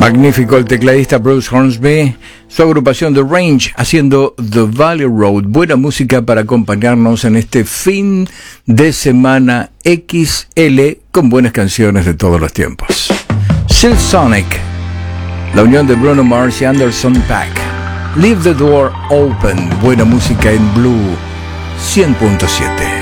Magnífico el tecladista Bruce Hornsby, su agrupación The Range haciendo The Valley Road. Buena música para acompañarnos en este fin de semana XL con buenas canciones de todos los tiempos. Silk Sonic, la unión de Bruno Mars y Anderson .Paak. Leave the Door Open, buena música en Blue 100.7.